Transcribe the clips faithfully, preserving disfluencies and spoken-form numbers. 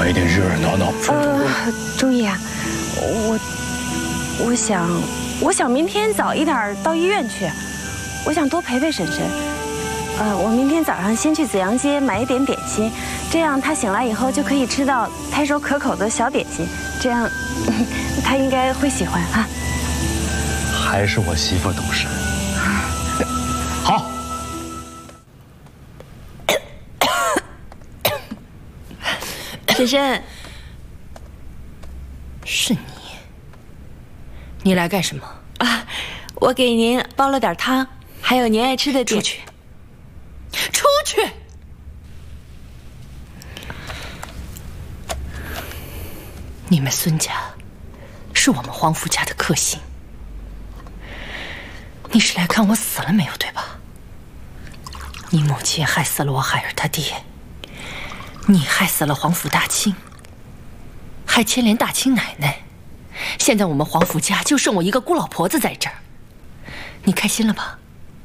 一点热热闹闹。 呃，钟毅啊，我我想我想明天早一点到医院去，我想多陪陪婶婶。呃，我明天早上先去紫阳街买一点点心，这样她醒来以后就可以吃到拍手可口的小点心，这样她应该会喜欢啊。 还是我媳妇懂事。好。 婶婶， 是你，你来干什么啊？我给您煲了点汤，还有您爱吃的点。 出去，出去！你们孙家是我们皇甫家的克星，你是来看我死了没有，对吧？你母亲害死了我海儿他爹。 你害死了皇甫大清，还牵连大清奶奶，现在我们皇甫家就剩我一个孤老婆子在这儿，你开心了吧？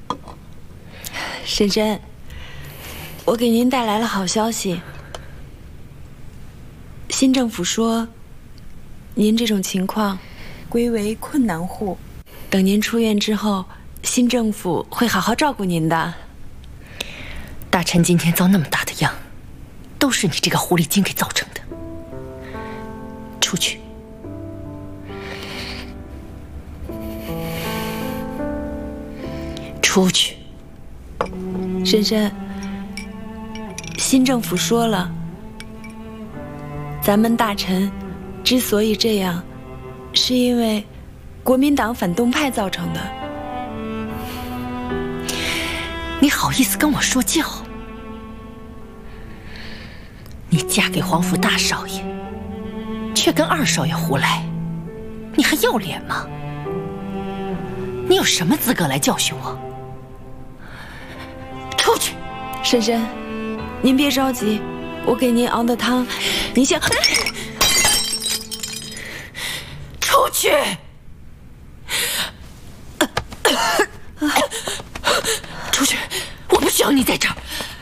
婶婶，我给您带来了好消息。新政府说，您这种情况归为困难户，等您出院之后，新政府会好好照顾您的。 大臣今天遭那么大的殃。 都是你这个狐狸精给造成的！出去！出去！ 婶婶，新政府说了，咱们大臣之所以这样，是因为国民党反动派造成的。 你好意思跟我说教？ 你嫁给皇甫大少爷，却跟二少爷胡来，你还要脸吗？你有什么资格来教训我？出去！ 婶婶，您别着急，我给您熬的汤，您先。 出去！出去！我不需要你在这儿。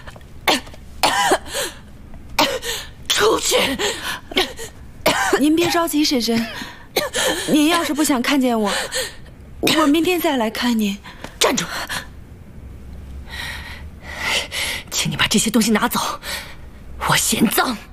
出去！ 您别着急，婶婶。您要是不想看见我，我明天再来看您。 站住！请你把这些东西拿走，我嫌脏。